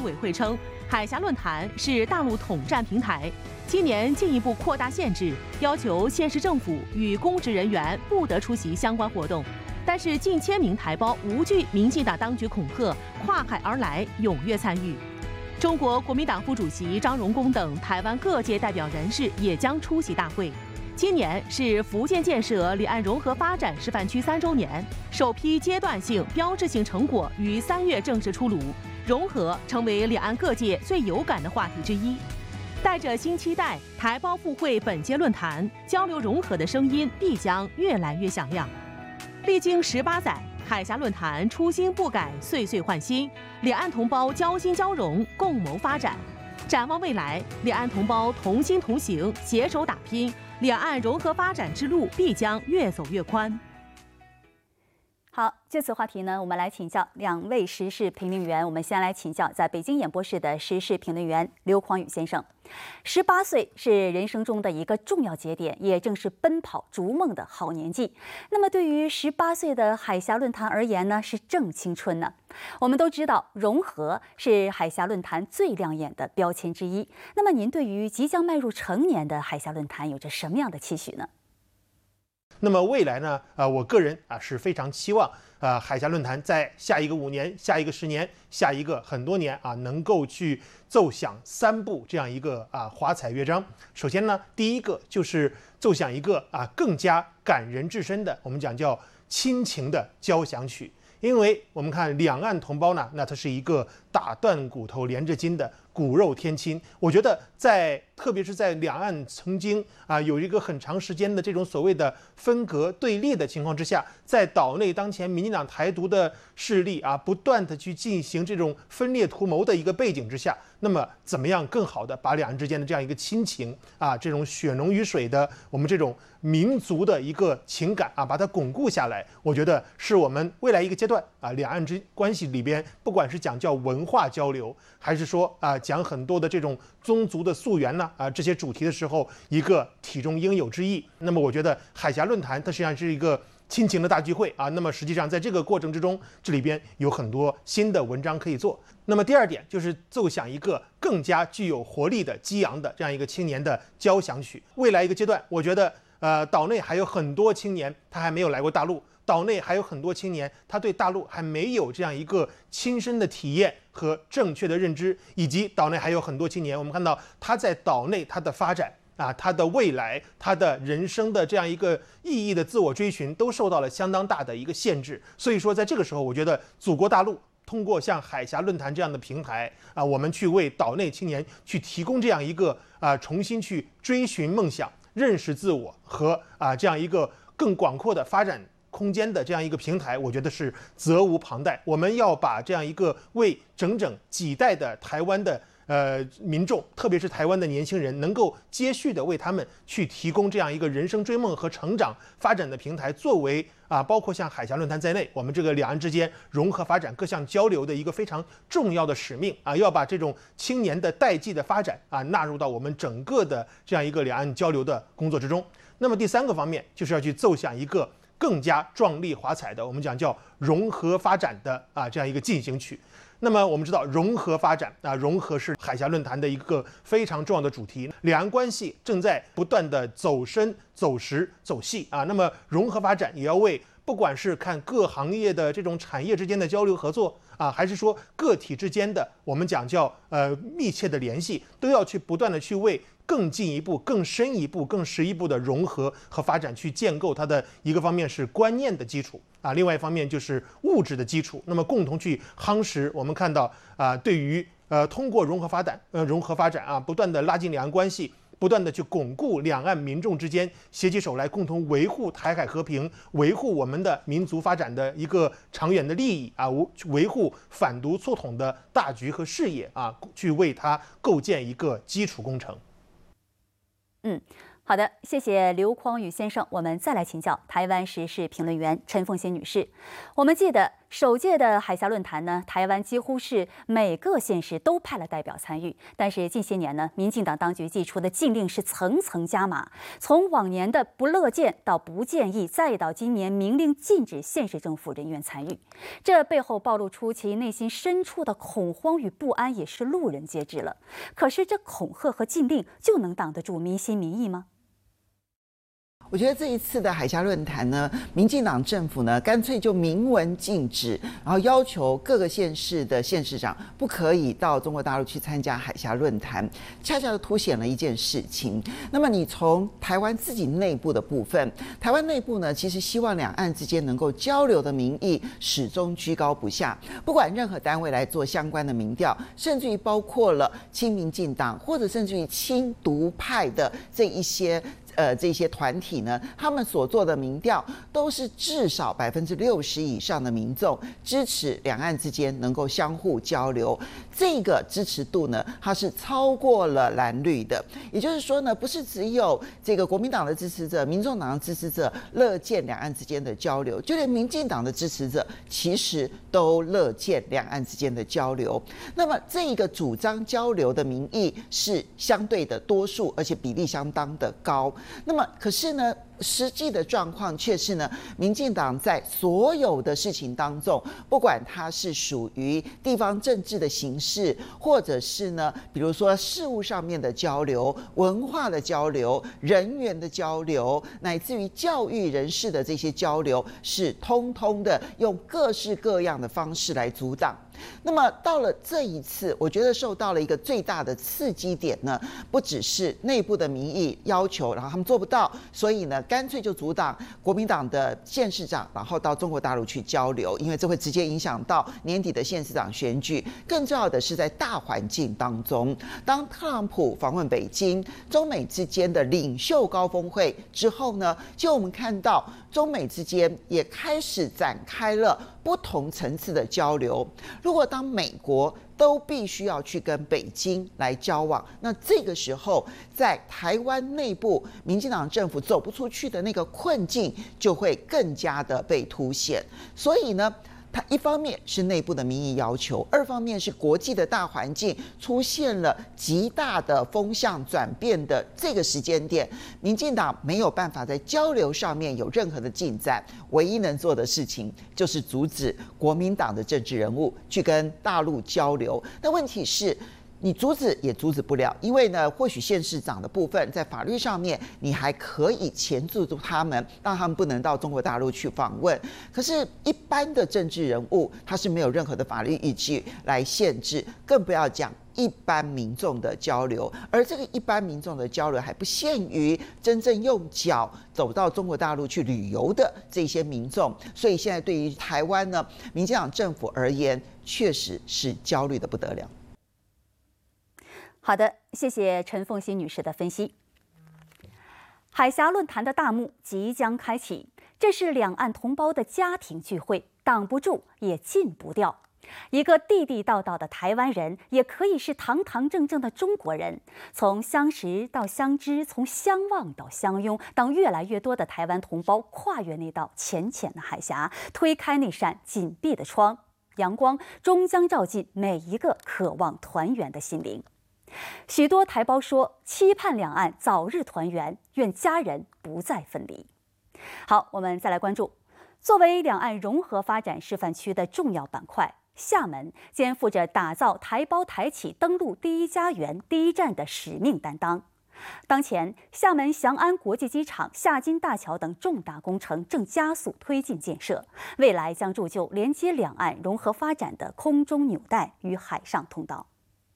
委会称，海峡论坛是大陆统战平台，今年进一步扩大限制，要求县市政府与公职人员不得出席相关活动。但是近千名台胞无惧民进党当局恐吓，跨海而来，踊跃参与。中国国民党副主席张荣恭等台湾各界代表人士也将出席大会。今年是福建建设两岸融合发展示范区3周年，首批阶段性标志性成果于3月正式出炉，融合成为两岸各界最有感的话题之一。带着新期待，台胞赴会本届论坛，交流融合的声音必将越来越响亮。历经18载，海峡论坛初心不改，岁岁换新，两岸同胞交心交融，共谋发展。展望未来，两岸同胞同心同行，携手打拼，两岸融合发展之路必将越走越宽。 好，就此话题呢，我们来请教2位时事评论员。我们先来请教在北京演播室的时事评论员刘匡宇先生。18岁是人生中的一个重要节点，也正是奔跑逐梦的好年纪。那么对于18岁的海峡论坛而言呢，是正青春呢。我们都知道，融合是海峡论坛最亮眼的标签之一。那么您对于即将迈入成年的海峡论坛有着什么样的期许呢？ 那么未来呢？我个人是非常期望海峡论坛在下一个5年、下一个10年、下一个很多年能够去奏响3部这样一个华彩乐章。首先呢，第一个就是奏响一个更加感人至深的，我们讲叫亲情的交响曲。因为我们看两岸同胞呢，那它是一个打断骨头连着筋的骨肉天亲。我觉得特别是在两岸曾经有一个很长时间的这种所谓的分隔对立的情况之下，在岛内当前民进党台独的势力不断的去进行这种分裂图谋的一个背景之下，那么怎么样更好的把两岸之间的这样一个亲情这种血浓于水的我们这种民族的一个情感把它巩固下来，我觉得是我们未来一个阶段两岸之关系里边，不管是讲叫文化交流，还是说讲很多的这种宗族的溯源呢这些主题的时候，一个体中应有之义。那么我觉得海峡论坛它实际上是一个亲情的大聚会那么实际上在这个过程之中，这里边有很多新的文章可以做。那么第二点就是奏响一个更加具有活力的激昂的这样一个青年的交响曲。未来一个阶段，我觉得岛内还有很多青年他还没有来过大陆，岛内还有很多青年他对大陆还没有这样一个亲身的体验和正确的认知，以及岛内还有很多青年，我们看到他在岛内他的发展他的未来，他的人生的这样一个意义的自我追寻，都受到了相当大的一个限制。所以说在这个时候，我觉得祖国大陆通过像海峡论坛这样的平台我们去为岛内青年去提供这样一个重新去追寻梦想、认识自我和这样一个更广阔的发展空间的这样一个平台，我觉得是责无旁贷。我们要把这样一个为整整几代的台湾的民众，特别是台湾的年轻人，能够接续的为他们去提供这样一个人生追梦和成长发展的平台，作为包括像海峡论坛在内，我们这个两岸之间融合发展各项交流的一个非常重要的使命要把这种青年的代际的发展纳入到我们整个的这样一个两岸交流的工作之中。那么第3个方面就是要去奏响一个更加壮丽华彩的，我们讲叫融合发展的这样一个进行曲。那么我们知道融合发展融合是海峡论坛的一个非常重要的主题。两岸关系正在不断的走深、走实、走细那么融合发展也要为不管是看各行业的这种产业之间的交流合作还是说个体之间的我们讲叫密切的联系，都要去不断的去为更进一步、更深一步、更实一步的融合和发展去建构它的一个方面是观念的基础另外一方面就是物质的基础。那么共同去夯实我们看到对于通过融合发展不断的拉近两岸关系，不断的去巩固两岸民众之间携起手来共同维护台海和平，维护我们的民族发展的一个长远的利益维护反独促统的大局和事业去为它构建一个基础工程。 好的，谢谢刘匡宇先生。我们再来请教台湾时事评论员陈凤仙女士。我们记得首届的海峡论坛呢，台湾几乎是每个县市都派了代表参与。但是近些年呢，民进党当局祭出的禁令是层层加码，从往年的不乐见到不建议，再到今年明令禁止县市政府人员参与。这背后暴露出其内心深处的恐慌与不安，也是路人皆知了。可是这恐吓和禁令就能挡得住民心民意吗？ 我觉得这一次的海峡论坛呢，民进党政府呢干脆就明文禁止，然后要求各个县市的县市长不可以到中国大陆去参加海峡论坛，恰恰的凸显了一件事情。那么你从台湾自己内部的部分，台湾内部呢其实希望两岸之间能够交流的民意始终居高不下，不管任何单位来做相关的民调，甚至于包括了亲民进党或者甚至于亲独派的这些团体呢，他们所做的民调都是至少60%以上的民众支持两岸之间能够相互交流，这个支持度呢，它是超过了蓝绿的。也就是说呢，不是只有这个国民党的支持者、民众党的支持者乐见两岸之间的交流，就连民进党的支持者其实都乐见两岸之间的交流。那么这个主张交流的民意是相对的多数，而且比例相当的高。那么可是呢，实际的状况却是呢，民进党在所有的事情当中，不管它是属于地方政治的形式，或者是呢，比如说事务上面的交流、文化的交流、人员的交流，乃至于教育人士的这些交流，是通通的用各式各样的方式来阻挡。那么到了这一次，我觉得受到了一个最大的刺激点呢，不只是内部的民意要求，然后他们做不到，所以呢，干脆就阻挡国民党的县市长，然后到中国大陆去交流，因为这会直接影响到年底的县市长选举。更重要的是，在大环境当中，当特朗普访问北京，中美之间的领袖高峰会之后呢，就我们看到中美之间也开始展开了不同层次的交流。如果当美国都必须要去跟北京来交往，那这个时候在台湾内部，民进党政府走不出去的那个困境就会更加的被凸显。所以呢，它一方面是内部的民意要求，二方面是国际的大环境出现了极大的风向转变的这个时间点，民进党没有办法在交流上面有任何的进展，唯一能做的事情就是阻止国民党的政治人物去跟大陆交流。但问题是，你阻止也阻止不了，因为呢，或许县市长的部分在法律上面你还可以钳制住他们，让他们不能到中国大陆去访问。可是，一般的政治人物他是没有任何的法律依据来限制，更不要讲一般民众的交流。而这个一般民众的交流还不限于真正用脚走到中国大陆去旅游的这些民众。所以现在对于台湾呢，民进党政府而言，确实是焦虑的不得了。 好的，谢谢陈凤馨女士的分析。海峡论坛的大幕即将开启，这是两岸同胞的家庭聚会，挡不住也禁不掉。一个地地道道的台湾人，也可以是堂堂正正的中国人。从相识到相知，从相望到相拥，当越来越多的台湾同胞跨越那道浅浅的海峡，推开那扇紧闭的窗，阳光终将照进每一个渴望团圆的心灵。许多台胞说，期盼两岸早日团圆，愿家人不再分离。好，我们再来关注，作为两岸融合发展示范区的重要板块，厦门肩负着打造台胞台企登陆第一家园、第一站的使命担当。当前，厦门翔安国际机场、厦金大桥等重大工程正加速推进建设，未来将铸就连接两岸融合发展的空中纽带与海上通道。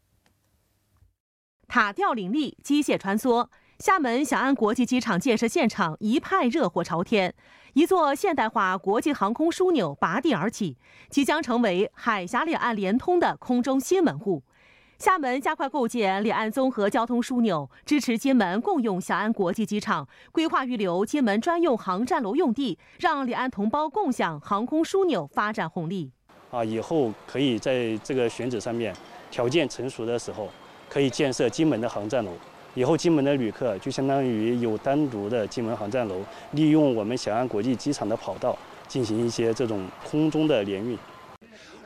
塔吊林立，机械穿梭，厦门翔安国际机场建设现场一派热火朝天，一座现代化国际航空枢纽拔地而起，即将成为海峡两岸联通的空中新门户。厦门加快构建两岸综合交通枢纽，支持金门共用翔安国际机场，规划预留金门专用航站楼用地，让两岸同胞共享航空枢纽发展红利。 以后可以在这个选址上面条件成熟的时候，可以建设金门的航站楼，以后金门的旅客就相当于有单独的金门航站楼，利用我们翔安国际机场的跑道进行一些这种空中的联运。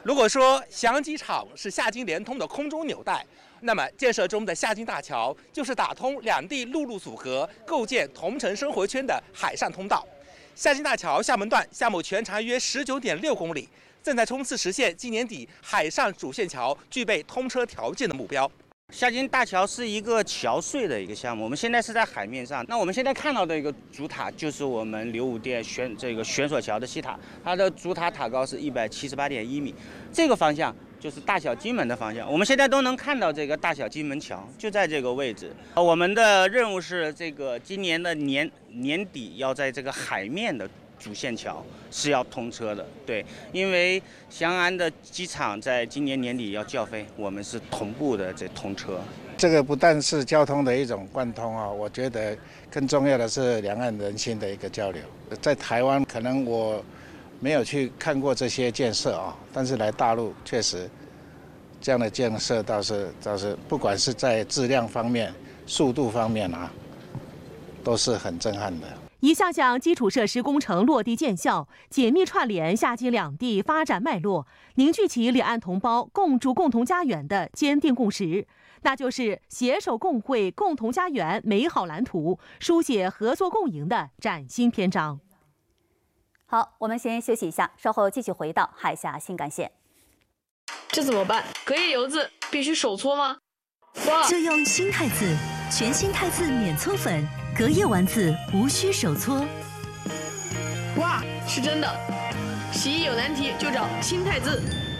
如果说翔机场是厦金联通的空中纽带，那么建设中的厦金大桥就是打通两地陆路组合、构建同城生活圈的海上通道。厦金大桥厦门段项目全长约19.6公里，正在冲刺实现今年底海上主线桥具备通车条件的目标。 厦金大桥是一个桥隧的一个项目，我们现在是在海面上。那我们现在看到的一个主塔就是我们流武殿悬索桥的西塔，它的主塔塔高是178.1米，这个方向就是大小金门的方向。我们现在都能看到这个大小金门桥就在这个位置。我们的任务是这个今年的年底要在这个海面的主线桥是要通车的，对，因为翔安的机场在今年年底要校飞，我们是同步的这通车。 这个不但是交通的一种贯通啊，我觉得更重要的是两岸人心的一个交流。在台湾可能我没有去看过这些建设啊，但是来大陆确实这样的建设倒是不管是在质量方面、速度方面啊，都是很震撼的。 一项项基础设施工程落地见效，紧密串联厦金两地发展脉络，凝聚起两岸同胞共筑共同家园的坚定共识，那就是携手共绘共同家园美好蓝图，书写合作共赢的崭新篇章。 好，我们先休息一下，稍后继续回到海峡新干线。 这怎么办？隔夜油渍必须手搓吗？哇！ 就用新汰渍，全新汰渍免搓粉，隔夜完渍无需手搓。 哇，是真的！洗衣有难题就找新汰渍。